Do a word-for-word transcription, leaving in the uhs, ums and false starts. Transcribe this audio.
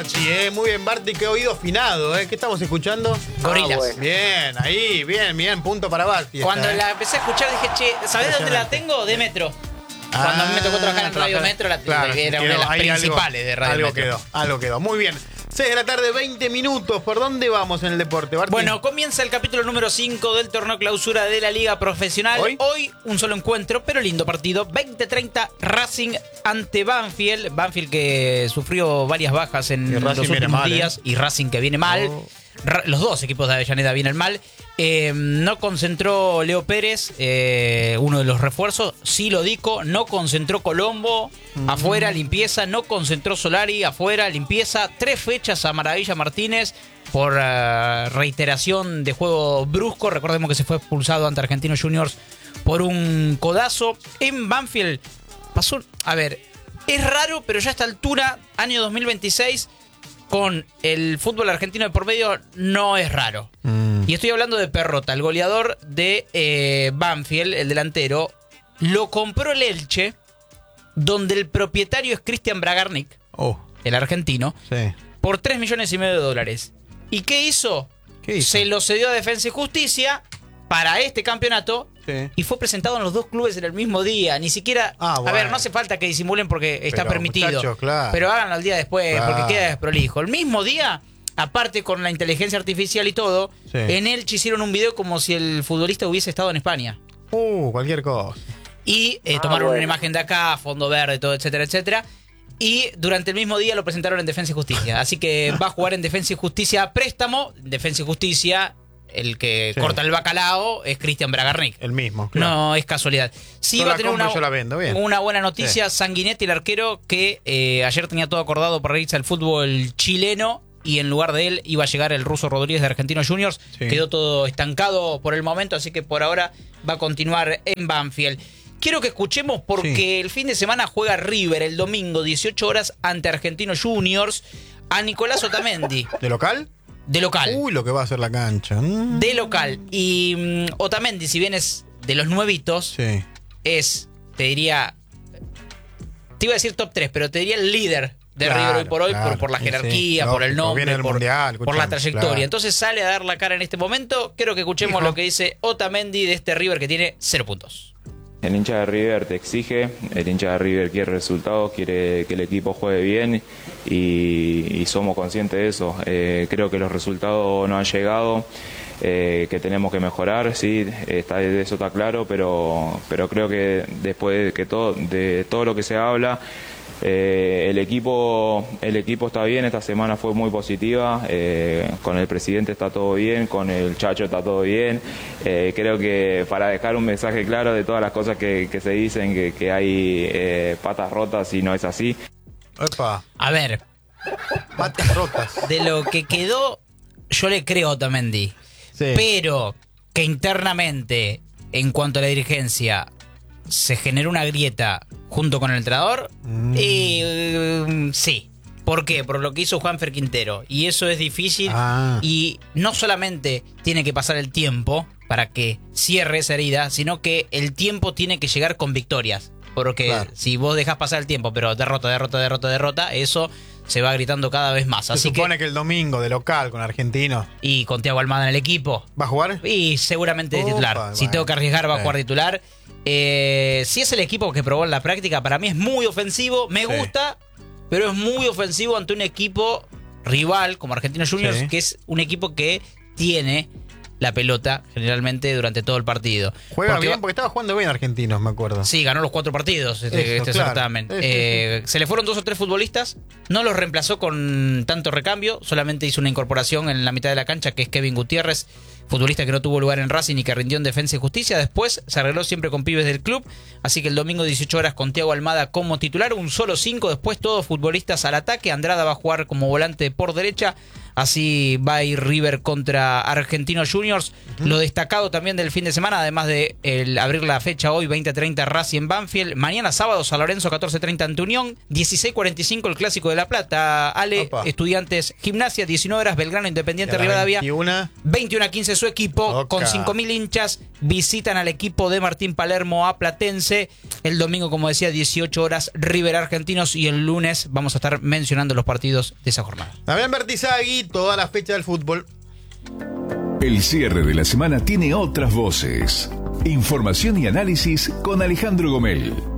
Barchi, eh. Muy bien, Barchi, qué oído afinado, eh. ¿Qué estamos escuchando? Gorilas. Ah, bueno. Bien, ahí, bien, bien, punto para Barchi. Cuando esta, la eh. empecé a escuchar dije, che, ¿sabés dónde la tengo? De Metro. Cuando a mí me tocó trabajar en Radio trabajar- Metro, la, claro, era quedó una de las ahí principales algo, de Radio algo Metro. quedó, algo quedó. Muy bien. seis de la tarde, veinte minutos. ¿Por dónde vamos en el deporte, Barchi? Bueno, comienza el capítulo número cinco del torneo clausura de la Liga Profesional. ¿Hoy? Hoy un solo encuentro, pero lindo partido. veinte treinta Racing ante Banfield. Banfield que sufrió varias bajas en Y los Racing viene últimos mal, días. ¿eh? Y Racing que viene mal. Oh. Ra- Los dos equipos de Avellaneda vienen mal. Eh, no concentró Leo Pérez, eh, uno de los refuerzos. Sí lo dico. No concentró Colombo, Mm. afuera, limpieza. No concentró Solari, afuera, limpieza. Tres fechas a Maravilla Martínez por uh, reiteración de juego brusco. Recordemos que se fue expulsado ante Argentinos Juniors por un codazo. En Banfield pasó... A ver, es raro, pero ya a esta altura, año dos mil veintiséis... con el fútbol argentino de por medio no es raro. Mm. Y estoy hablando de Perrota, el goleador de eh, Banfield, el delantero. Lo compró el Elche, donde el propietario es Cristian Bragarnik, Oh, el argentino, sí. por tres millones y medio de dólares. ¿Y qué hizo? ¿Qué hizo? Se lo cedió a Defensa y Justicia para este campeonato. Sí. Y fue presentado en los dos clubes en el mismo día. Ni siquiera... Ah, A bueno. ver, no hace falta que disimulen porque está Pero, permitido. muchachos, claro. Pero háganlo al día después, Claro. porque queda desprolijo. El mismo día, aparte con la inteligencia artificial y todo, Sí. en Elche hicieron un video como si el futbolista hubiese estado en España. Uh, cualquier cosa. Y eh, Ah, tomaron bueno. una imagen de acá, fondo verde, todo, etcétera, etcétera. Y durante el mismo día lo presentaron en Defensa y Justicia. Así que va a jugar en Defensa y Justicia a préstamo. Defensa y Justicia, el que Sí. corta el bacalao es Cristian Bragarnik. El mismo, claro. No es casualidad. Sí Yo va la a tener compro, una, yo la vendo, bien. una buena noticia. Sanguinetti, el arquero, que eh, ayer tenía todo acordado para irse al fútbol chileno y en lugar de él iba a llegar el ruso Rodríguez de Argentinos Juniors. Sí. Quedó todo estancado por el momento, así que por ahora va a continuar en Banfield. Quiero que escuchemos porque Sí. el fin de semana juega River el domingo, dieciocho horas, ante Argentinos Juniors, a Nicolás Otamendi, ¿De local? de local. Uy, lo que va a hacer la cancha. Mm. De local. Y mm, Otamendi, si bien es de los nuevitos, Sí. es, te diría, te iba a decir top tres, pero te diría el líder de Claro, River hoy por hoy, claro, por, por la sí, jerarquía, sí, por el lógico, nombre, viene del por, Mundial, por la escuchame, trayectoria. claro. Entonces sale a dar la cara en este momento. Quiero que escuchemos Hijo. lo que dice Otamendi de este River que tiene cero puntos. El hincha de River te exige, el hincha de River quiere resultados, quiere que el equipo juegue bien y, y somos conscientes de eso. Eh, creo que los resultados no han llegado, eh, que tenemos que mejorar, sí, está, de eso está claro, pero, pero creo que después de, que todo, de todo lo que se habla, Eh, el equipo el equipo está bien, esta semana fue muy positiva, eh, con el presidente está todo bien, con el Chacho está todo bien. Eh, creo que para dejar un mensaje claro de todas las cosas que, que se dicen, que, que hay eh, patas rotas y no es así. Epa, A ver, patas rotas. de lo que quedó, yo le creo a Otamendi. Sí. Pero que internamente, en cuanto a la dirigencia, se generó una grieta junto con el entrenador, Mm. y, eh, sí. ¿Por qué? Por lo que hizo Juanfer Quintero. Y eso es difícil. Ah. Y no solamente tiene que pasar el tiempo para que cierre esa herida, sino que el tiempo tiene que llegar con victorias. Porque Claro. si vos dejás pasar el tiempo, pero derrota, derrota, derrota, derrota, eso se va gritando cada vez más. Se Así supone que, que... el domingo de local con Argentinos y con Thiago Almada en el equipo, ¿va a jugar? y seguramente de Opa, titular. Si bueno. tengo que arriesgar, va a Sí. jugar titular. Eh, si es el equipo que probó en la práctica, para mí es muy ofensivo. Me Sí. gusta, pero es muy ofensivo ante un equipo rival como Argentinos Juniors, Sí. que es un equipo que tiene la pelota generalmente durante todo el partido. Juega Porque bien va- porque estaba jugando bien Argentinos, me acuerdo. Sí, ganó los cuatro partidos este, Eso, este claro. certamen. Sí, sí, Eh, se le fueron dos o tres futbolistas, no los reemplazó con tanto recambio, solamente hizo una incorporación en la mitad de la cancha, que es Kevin Gutiérrez, futbolista que no tuvo lugar en Racing y que rindió en Defensa y Justicia. Después se arregló siempre con pibes del club, así que el domingo dieciocho horas con Thiago Almada como titular, un solo cinco, después todos futbolistas al ataque. Andrada va a jugar como volante por derecha, Así va a ir River contra Argentinos Juniors. Uh-huh. Lo destacado también del fin de semana, además de el abrir la fecha hoy, veinte treinta Racing en Banfield. Mañana sábado, San Lorenzo, catorce treinta ante Unión. dieciséis cuarenta y cinco el Clásico de La Plata. Ale, Opa. Estudiantes Gimnasia, diecinueve horas Belgrano Independiente Rivadavia. veintiuno. veintiuno a quince su equipo, Oca. Con cinco mil hinchas. Visitan al equipo de Martín Palermo a Platense. El domingo, como decía, dieciocho horas River Argentinos. Y el lunes vamos a estar mencionando los partidos de esa jornada. Damián Bertizagui, toda la fecha del fútbol. El cierre de la semana tiene otras voces. Información y análisis con Alejandro Gomel.